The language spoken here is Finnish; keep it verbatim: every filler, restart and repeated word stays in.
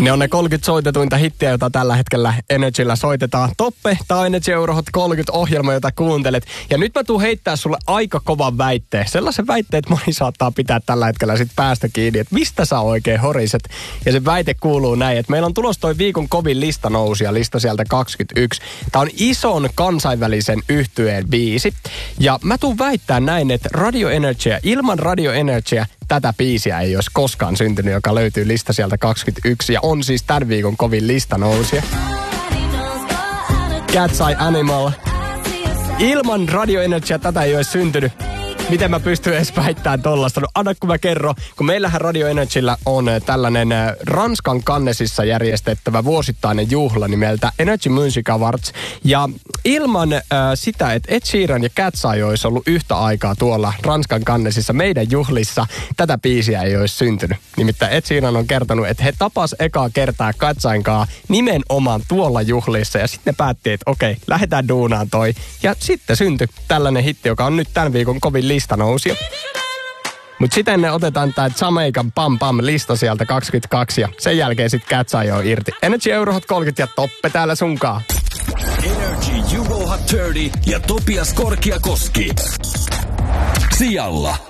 Ne on ne kolmekymmentä soitetuinta hittiä, jota tällä hetkellä Energyllä soitetaan. Toppe tai Energy Eurohot kolmekymmentä ohjelma, jota kuuntelet. Ja nyt mä tuun heittää sulle aika kovan väitteen. Sellaisen väitteen, että moni saattaa pitää tällä hetkellä sit päästä kiinni, että mistä sä oikein horiset. Ja se väite kuuluu näin, että meillä on tulos toi viikon kovin lista nousi ja lista sieltä kaksikymmentäyksi. Tää on ison kansainvälisen yhtyeen biisi. Ja mä tuun väittää näin, että Radio Energyä, ilman Radio Energyä tätä biisiä ei olisi koskaan syntynyt, joka löytyy lista sieltä kaksikymmentäyksi. Ja on siis tämän viikon kovin lista nousia. Cat's Eye Animal. Ilman Radio Energyä tätä ei olisi syntynyt. Miten mä pystyn edes väittämään tollasta? No anna kun mä kerron, kun meillähän Radio Energyllä on tällainen Ranskan Cannesissa järjestettävä vuosittainen juhla nimeltä Energy Music Awards. Ja ilman äh, sitä, että Ed Sheeran ja Cat's Eye olisi ollut yhtä aikaa tuolla Ranskan Cannesissa meidän juhlissa, tätä biisiä ei olisi syntynyt. Nimittäin Ed Sheeran on kertonut, että he tapas ekaa kertaa Cat's Eyen kanssa nimenomaan tuolla juhlissa. Ja sitten ne päätti, että okei, lähdetään duunaan toi. Ja sitten syntyi tällainen hitti, joka on nyt tämän viikon kovin lista nousi. Mut sitten ne otetaan tää Jamaican Pam Pam lista sieltä kaksikymmentäkaksi ja sen jälkeen sit Cat's Eye on irti. Energy Eurohot kolmekymmentä ja Toppe täällä sunkaan. Energy Juho Hot kolmekymmentä ja Topias Korkiakoski. Sijalla